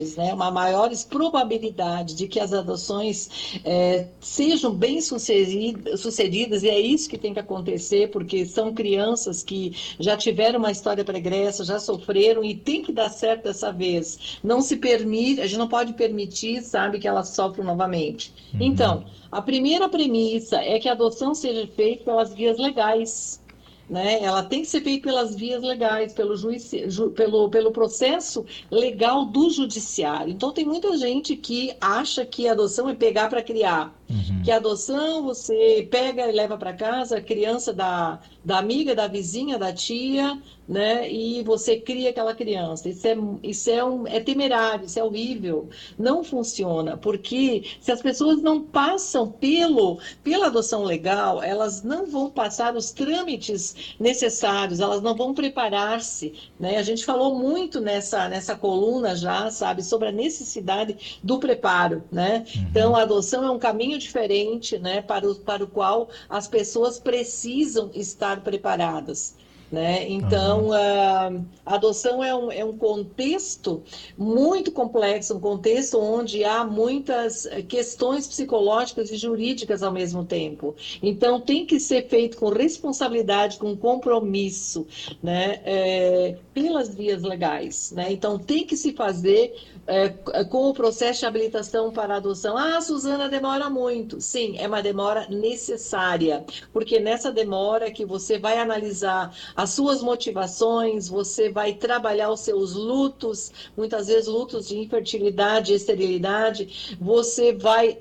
né, uma maiores probabilidade de que as adoções sejam bem sucedidas, e é isso que tem que acontecer, porque são crianças que já tiveram uma história pregressa, já sofreram, e tem que dar certo dessa vez. Não se permite, a gente não pode permitir, sabe, que elas sofram novamente. Uhum. Então, a primeira premissa é que a adoção seja feita pelas vias legais, né? Ela tem que ser feita pelas vias legais, pelo processo legal do judiciário. Então, tem muita gente que acha que a adoção é pegar para criar. Que Uhum. a adoção você pega e leva para casa a criança da amiga, da vizinha, da tia, né? E você cria aquela criança. É temerário, isso é horrível. Não funciona, porque se as pessoas não passam pela adoção legal, elas não vão passar os trâmites necessários, elas não vão preparar-se, né? A gente falou muito nessa coluna já, sabe, sobre a necessidade do preparo, né? Então, Uhum. a adoção é um caminho diferente, né, para o qual as pessoas precisam estar preparadas. Né? Aham. Então, a adoção é um contexto muito complexo, um contexto onde há muitas questões psicológicas e jurídicas ao mesmo tempo. Então, tem que ser feito com responsabilidade, com compromisso, né? Pelas vias legais. Né? Então, tem que se fazer com o processo de habilitação para adoção. Ah, Suzana, demora muito. Sim, é uma demora necessária, porque nessa demora que você vai analisar as suas motivações, você vai trabalhar os seus lutos, muitas vezes lutos de infertilidade, esterilidade, você vai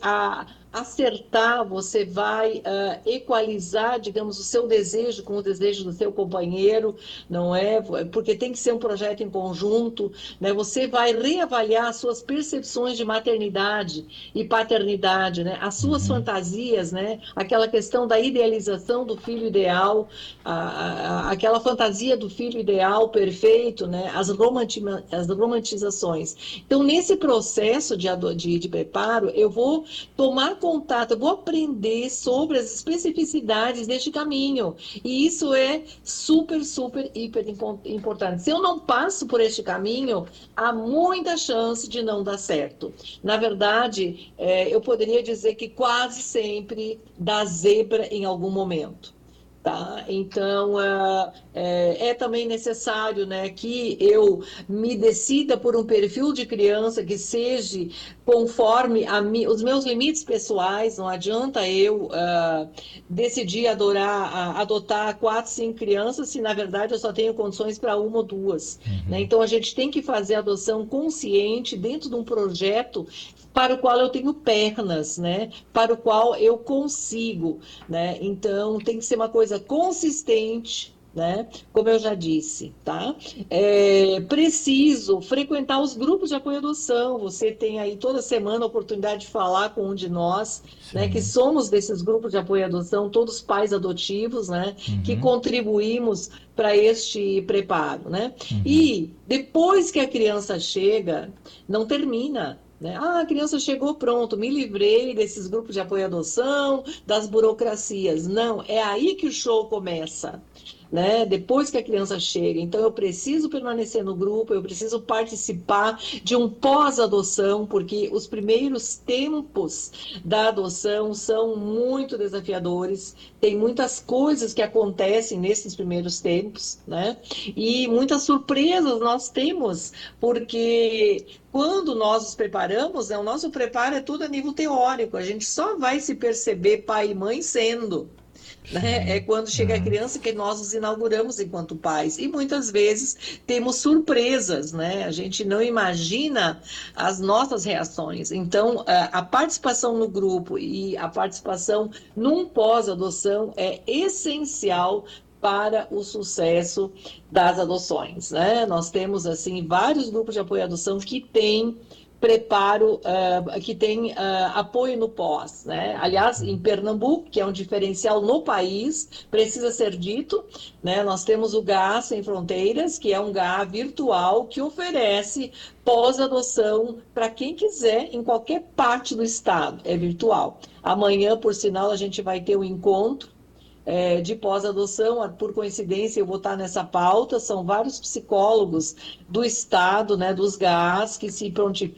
acertar, você vai equalizar, digamos, o seu desejo com o desejo do seu companheiro, não é? Porque tem que ser um projeto em conjunto, né? Você vai reavaliar as suas percepções de maternidade e paternidade, né? As suas Uhum. fantasias, né? Aquela questão da idealização do filho ideal, aquela fantasia do filho ideal perfeito, né? As romantizações. Então, nesse processo de preparo, eu vou tomar contato, eu vou aprender sobre as especificidades deste caminho. E isso é super, super, hiper importante. Se eu não passo por este caminho, há muita chance de não dar certo. Na verdade, eu poderia dizer que quase sempre dá zebra em algum momento. Tá? Então, é também necessário, né, que eu me decida por um perfil de criança que seja conforme os meus limites pessoais. Não adianta eu decidir adotar 4, 5 crianças se, na verdade, eu só tenho condições para uma ou duas. Né? Uhum. Então, a gente tem que fazer a adoção consciente dentro de um projeto para o qual eu tenho pernas, né? Para o qual eu consigo, né? Então, tem que ser uma coisa consistente, né? Como eu já disse, tá? Preciso frequentar os grupos de apoio à adoção. Você tem aí toda semana a oportunidade de falar com um de nós, né? Que Sim. somos desses grupos de apoio à adoção, todos pais adotivos, né? Que Uhum. contribuímos para este preparo, né? Uhum. E depois que a criança chega, não termina. Né? Ah, a criança chegou, pronto, me livrei desses grupos de apoio à adoção, das burocracias. Não, é aí que o show começa. Né? Depois que a criança chega. Então, eu preciso permanecer no grupo, eu preciso participar de um pós-adoção, porque os primeiros tempos da adoção são muito desafiadores, tem muitas coisas que acontecem nesses primeiros tempos, né? E muitas surpresas nós temos, porque quando nós nos preparamos, né, o nosso preparo é tudo a nível teórico, a gente só vai se perceber pai e mãe sendo. Né? É Sim. quando chega a Aham. criança que nós nos inauguramos enquanto pais. E muitas vezes temos surpresas, né? A gente não imagina as nossas reações. Então, a participação no grupo e a participação num pós-adoção é essencial para o sucesso das adoções, né? Nós temos assim vários grupos de apoio à adoção que têm preparo, que tem apoio no pós, né? Aliás, em Pernambuco, que é um diferencial no país, precisa ser dito, né? Nós temos o GA Sem Fronteiras, que é um GA virtual que oferece pós-adoção para quem quiser em qualquer parte do estado, é virtual. Amanhã, por sinal, a gente vai ter um encontro de pós-adoção, por coincidência eu vou estar nessa pauta, são vários psicólogos do estado, né, dos GAs, que se prontificam